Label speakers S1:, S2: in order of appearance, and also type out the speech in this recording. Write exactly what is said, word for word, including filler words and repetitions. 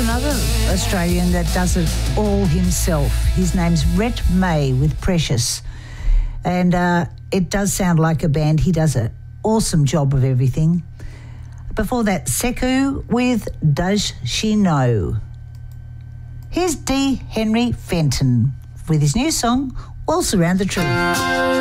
S1: another Australian that does it all himself. His name's Rhett May with Precious. And uh, it does sound like a band. He does an awesome job of everything. Before that, Sekou with Does She Know? Here's D. Henry Fenton with his new song, Waltz Around the Tree.